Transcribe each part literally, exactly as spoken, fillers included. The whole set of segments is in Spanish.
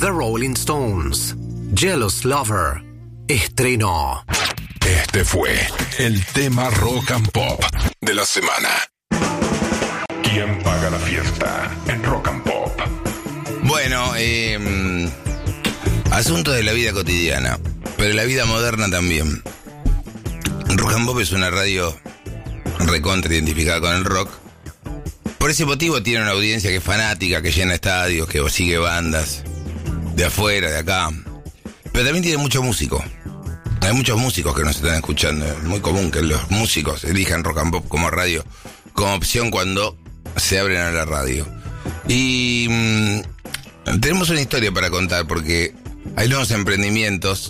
The Rolling Stones, Jealous Lover, estrenó. Este fue el tema Rock and Pop de la semana. ¿Quién paga la fiesta en Rock and Pop? Bueno, eh, asunto de la vida cotidiana, pero la vida moderna también. Rock and Pop es una radio recontra identificada con el rock. Por ese motivo tiene una audiencia que es fanática, que llena estadios, que sigue bandas de afuera, de acá. Pero también tiene mucho músico. Hay muchos músicos que nos están escuchando. Es muy común que los músicos elijan Rock and Pop como radio, como opción cuando se abren a la radio. Y mmm, tenemos una historia para contar porque hay nuevos emprendimientos.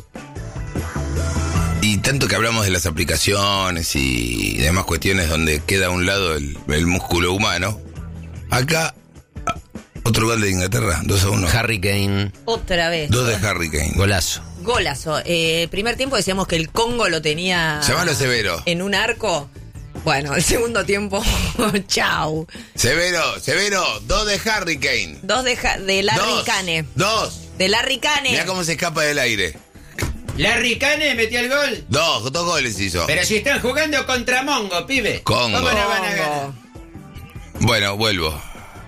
Y tanto que hablamos de las aplicaciones y demás cuestiones donde queda a un lado el, el músculo humano. Acá, otro gol de Inglaterra, dos a uno. Harry Kane. Otra vez. Dos de Harry Kane. Golazo. Golazo. Eh, primer tiempo decíamos que el Congo lo tenía... Llamalo Severo. En un arco. Bueno, el segundo tiempo, chau. Severo, Severo, dos de Harry Kane. Dos de, de Larry dos, Kane. Dos. De Larry Kane. Mirá cómo se escapa del aire. Larry Kane metió el gol. Dos, dos goles hizo. Pero si están jugando contra Mongo, pibe. Congo. ¿Cómo no van a ganar? Bueno, vuelvo.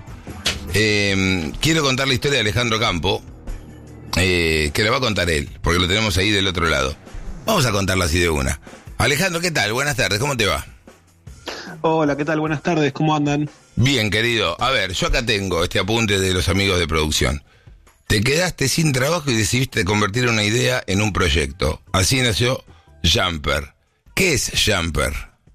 Eh, quiero contar la historia de Alejandro Campo, eh, que la va a contar él, porque lo tenemos ahí del otro lado. Vamos a contarla así de una. Alejandro, ¿qué tal? Buenas tardes, ¿cómo te va? Hola, ¿qué tal? Buenas tardes, ¿cómo andan? Bien, querido. A ver, yo acá tengo este apunte de los amigos de producción. Te quedaste sin trabajo y decidiste convertir una idea en un proyecto. Así nació Jumper. ¿Qué es Jumper?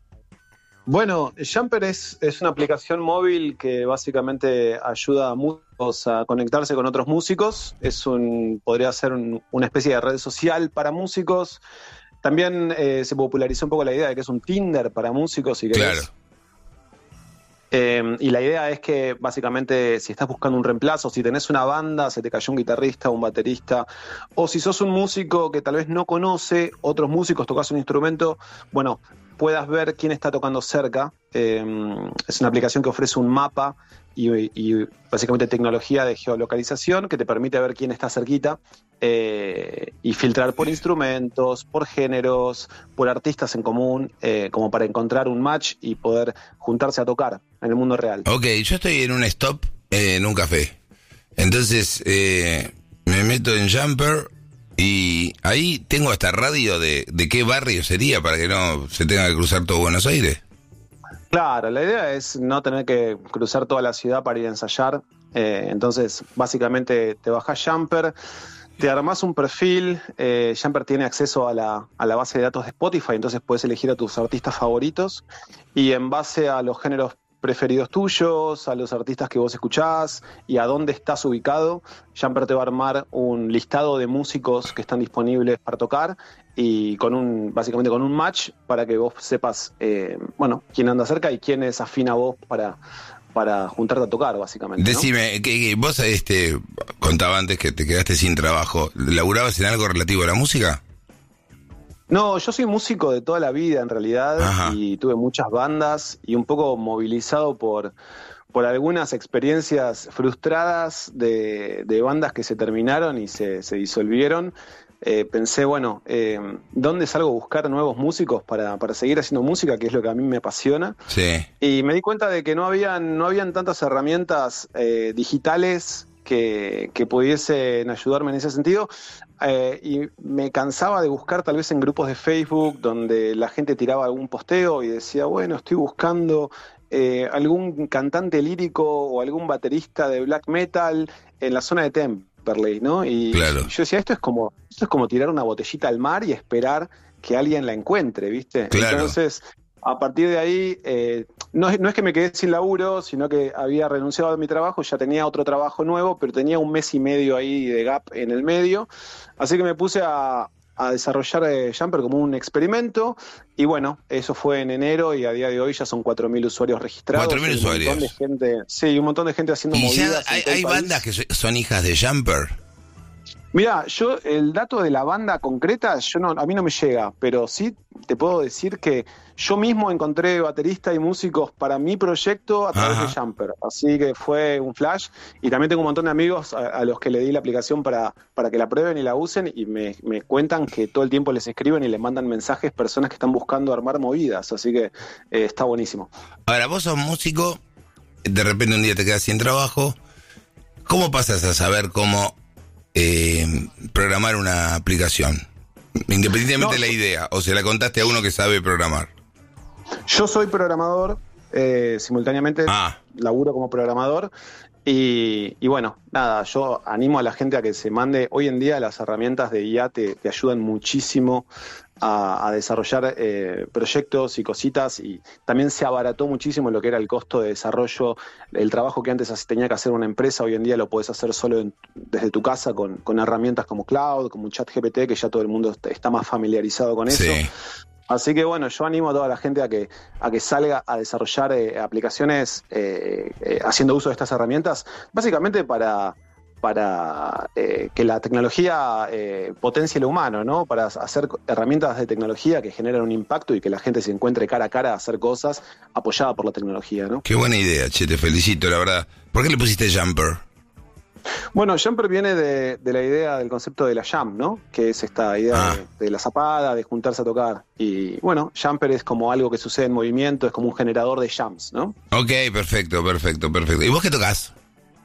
Bueno, Jumper es, es una aplicación móvil que básicamente ayuda a músicos a conectarse con otros músicos. Es un, podría ser un, una especie de red social para músicos. También eh, se popularizó un poco la idea de que es un Tinder para músicos. Si querés. Claro. Eh, y la idea es que básicamente si estás buscando un reemplazo, si tenés una banda, se te cayó un guitarrista, un baterista, o si sos un músico que tal vez no conoce otros músicos, tocas un instrumento, bueno, puedas ver quién está tocando cerca. Eh, es una aplicación que ofrece un mapa y, y básicamente tecnología de geolocalización que te permite ver quién está cerquita eh, y filtrar por instrumentos, por géneros, por artistas en común, eh, como para encontrar un match y poder juntarse a tocar en el mundo real. Ok, yo estoy en un stop, eh, en un café. Entonces eh, me meto en Jumper y ahí tengo hasta radio de, de qué barrio sería para que no se tenga que cruzar todo Buenos Aires. Claro, la idea es no tener que cruzar toda la ciudad para ir a ensayar. Eh, entonces, básicamente te bajás Jumper, te armás un perfil. Eh, Jumper tiene acceso a la, a la base de datos de Spotify, entonces puedes elegir a tus artistas favoritos y en base a los géneros preferidos tuyos, a los artistas que vos escuchás y a dónde estás ubicado, Jumper te va a armar un listado de músicos que están disponibles para tocar y con un básicamente con un match para que vos sepas eh, bueno, quién anda cerca y quién es afín a vos para, para juntarte a tocar, básicamente, ¿no? Decime, que, que vos este, contaba antes que te quedaste sin trabajo, ¿laburabas en algo relativo a la música? No, yo soy músico de toda la vida en realidad. Ajá. Y tuve muchas bandas y un poco movilizado por, por algunas experiencias frustradas de, de bandas que se terminaron y se, se disolvieron. Eh, pensé, bueno, eh, ¿dónde salgo a buscar nuevos músicos para, para seguir haciendo música, que es lo que a mí me apasiona? Sí. Y me di cuenta de que no habían, no habían tantas herramientas eh, digitales que, que pudiesen ayudarme en ese sentido. Eh, y me cansaba de buscar tal vez en grupos de Facebook donde la gente tiraba algún posteo y decía, bueno, estoy buscando eh, algún cantante lírico o algún baterista de black metal en la zona de Temperley, ¿no? Y claro. Yo decía, esto es como esto es como tirar una botellita al mar y esperar que alguien la encuentre, ¿viste? Claro. Entonces, a partir de ahí, eh, no, es, no es que me quedé sin laburo, sino que había renunciado a mi trabajo, ya tenía otro trabajo nuevo, pero tenía un mes y medio ahí de gap en el medio, así que me puse a, a desarrollar eh, Jumper como un experimento, y bueno, eso fue en enero, y a día de hoy ya son cuatro mil usuarios registrados. cuatro mil usuarios. Un montón de gente, sí, un montón de gente haciendo ¿Y movidas. ya hay, hay bandas que son hijas de Jumper? Mira, yo el dato de la banda concreta, yo no, a mí no me llega, pero sí te puedo decir que yo mismo encontré bateristas y músicos para mi proyecto a través Ajá. de Jumper, así que fue un flash. Y también tengo un montón de amigos a, a los que le di la aplicación para, para que la prueben y la usen, y me, me cuentan que todo el tiempo les escriben y les mandan mensajes personas que están buscando armar movidas, así que eh, está buenísimo. Ahora, vos sos músico, de repente un día te quedas sin trabajo. ¿Cómo pasas a saber cómo eh, programar una aplicación? Independientemente No, de la idea, o se la contaste a uno que sabe programar. Yo soy programador, eh, simultáneamente Ah. laburo como programador y, y bueno, nada, yo animo a la gente a que se mande. Hoy en día las herramientas de I A te, te ayudan muchísimo a, a desarrollar eh, proyectos y cositas, y también se abarató muchísimo lo que era el costo de desarrollo. El trabajo que antes tenía que hacer una empresa, hoy en día lo podés hacer solo en, desde tu casa con, con herramientas como Cloud, como ChatGPT, que ya todo el mundo está más familiarizado con eso. Sí. Así que bueno, yo animo a toda la gente a que, a que salga a desarrollar eh, aplicaciones eh, eh, haciendo uso de estas herramientas, básicamente para, para eh, que la tecnología eh, potencie lo humano, ¿no? Para hacer herramientas de tecnología que generen un impacto y que la gente se encuentre cara a cara a hacer cosas apoyada por la tecnología, ¿no? Qué buena idea, che, te felicito, la verdad. ¿Por qué le pusiste Jumper? Bueno, Jumper viene de, de la idea del concepto de la jam, ¿no? Que es esta idea Ah. de, de la zapada, de juntarse a tocar. Y bueno, Jumper es como algo que sucede en movimiento, es como un generador de jams, ¿no? Ok, perfecto, perfecto, perfecto. ¿Y vos qué tocás?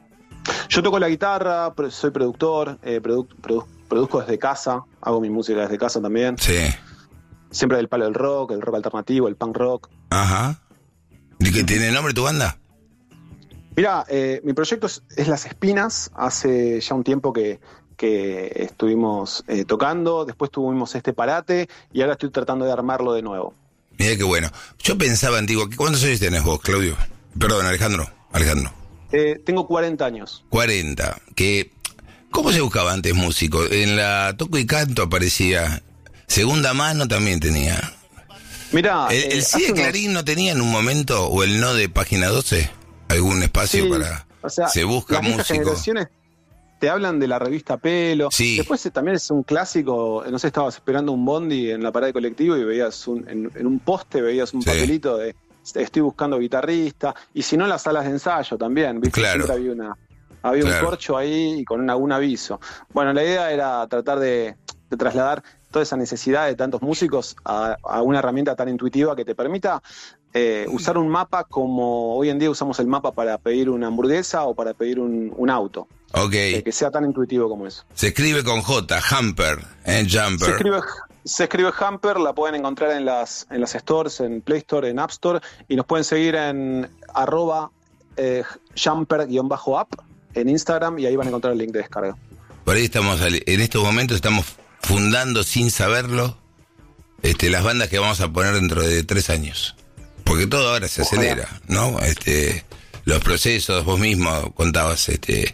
Yo toco la guitarra, pro- soy productor, eh, produ- produ- produzco desde casa, hago mi música desde casa también. Sí. Siempre del palo del rock, el rock alternativo, el punk rock. Ajá. ¿Y qué tiene nombre tu banda? Mirá, eh, mi proyecto es, es Las Espinas. Hace ya un tiempo que, que estuvimos eh, tocando, después tuvimos este parate y ahora estoy tratando de armarlo de nuevo. Mira qué bueno. Yo pensaba, antiguo, ¿cuántos años tenés vos, Claudio? Perdón, Alejandro. Alejandro. Eh, tengo cuarenta años. cuarenta. Que, ¿cómo se buscaba antes músico? En la Toco y Canto aparecía. Segunda Mano también tenía. Mirá, ¿El, eh, el sí hace de unos- Clarín no tenía en un momento, o el no de Página doce, algún espacio Sí, para... o sea, se busca las viejas músico. generaciones te hablan de la revista Pelo. Sí. Después eh, también es un clásico, no sé, estabas esperando un bondi en la parada de colectivo y veías un, en, en un poste veías un Sí. papelito de estoy buscando guitarrista, y si no en las salas de ensayo también, ¿viste? Claro. Siempre había una había Claro. un corcho ahí y con un, algún aviso. Bueno, la idea era tratar de, de trasladar toda esa necesidad de tantos músicos a, a una herramienta tan intuitiva que te permita eh, usar un mapa como hoy en día usamos el mapa para pedir una hamburguesa o para pedir un, un auto. Ok. Eh, que sea tan intuitivo como eso. Se escribe con J, Jumper, ¿eh? Jumper. Se escribe, se escribe Jumper, la pueden encontrar en las, en las stores, en Play Store, en App Store, y nos pueden seguir en arroba eh, Jumper-app en Instagram, y ahí van a encontrar el link de descarga. Por ahí estamos, al- en estos momentos estamos fundando sin saberlo este, las bandas que vamos a poner dentro de tres años. Porque todo ahora se Ojalá. acelera, ¿no? Este, los procesos, vos mismo contabas, este,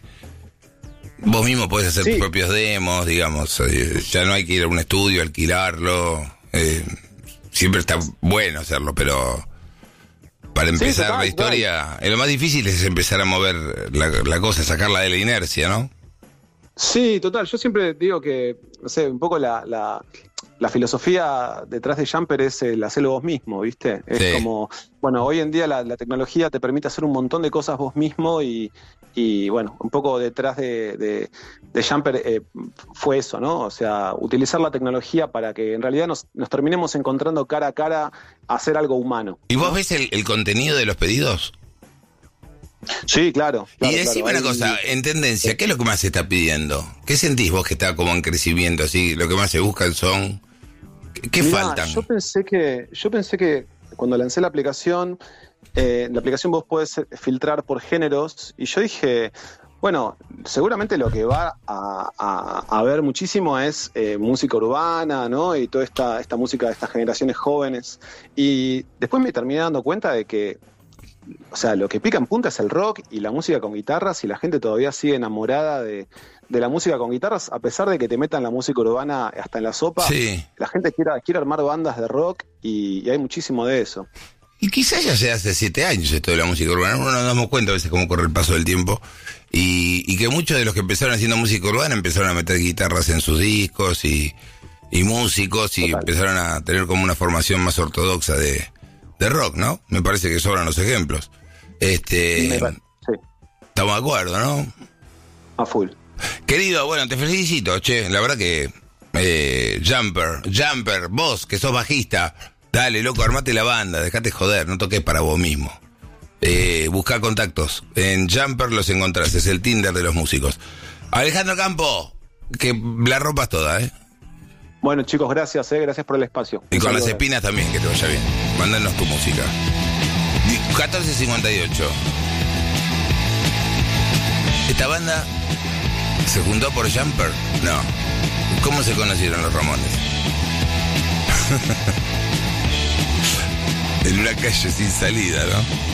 vos mismo podés hacer Sí. tus propios demos, digamos, eh, ya no hay que ir a un estudio, alquilarlo, eh, siempre está bueno hacerlo, pero para Sí, empezar total, la historia, eh, lo más difícil es empezar a mover la, la cosa, sacarla de la inercia, ¿no? Sí, total. Yo siempre digo que, no sé, un poco la, la, la filosofía detrás de Jumper es el hacerlo vos mismo, ¿viste? Es Sí. como, bueno, hoy en día la, la tecnología te permite hacer un montón de cosas vos mismo y, y bueno, un poco detrás de, de, de Jumper eh, fue eso, ¿no? O sea, utilizar la tecnología para que en realidad nos, nos terminemos encontrando cara a cara a hacer algo humano. ¿Y vos ves el, el contenido de los pedidos? Sí, claro. claro y decime claro, una ahí- cosa, en tendencia, ¿qué es lo que más se está pidiendo? ¿Qué sentís vos que está como en crecimiento así? Lo que más se buscan son... ¿Qué, qué Mirá, faltan? Yo pensé que, yo pensé que cuando lancé la aplicación, eh, la aplicación vos podés filtrar por géneros, y yo dije, bueno, seguramente lo que va a, a, a ver muchísimo es eh, música urbana, ¿no? Y toda esta, esta música de estas generaciones jóvenes. Y después me terminé dando cuenta de que, o sea, lo que pica en punta es el rock y la música con guitarras, y la gente todavía sigue enamorada de, de la música con guitarras, a pesar de que te metan la música urbana hasta en la sopa. Sí. La gente quiere, quiere armar bandas de rock y, y hay muchísimo de eso. y quizás ya sea hace siete años esto de la música urbana. Uno no nos damos cuenta a veces cómo corre el paso del tiempo. Y, y que muchos de los que empezaron haciendo música urbana empezaron a meter guitarras en sus discos y, y músicos y Total. empezaron a tener como una formación más ortodoxa de, de rock, ¿no? Me parece que sobran los ejemplos. Este, sí. Estamos de acuerdo, ¿no? A full. Querido, bueno, te felicito, che. La verdad que eh, Jumper, Jumper, vos que sos bajista, dale, loco, armate la banda, dejate joder, no toques para vos mismo. Eh, buscá contactos. En Jumper los encontrás, es el Tinder de los músicos. Alejandro Campo, que la ropas toda, ¿eh? Bueno, chicos, gracias, eh, gracias por el espacio. Y con las espinas también, que te vaya bien. Mándanos tu música. catorce cincuenta y ocho. ¿Esta banda se juntó por Jumper? No. ¿Cómo se conocieron los Ramones? En una calle sin salida, ¿no?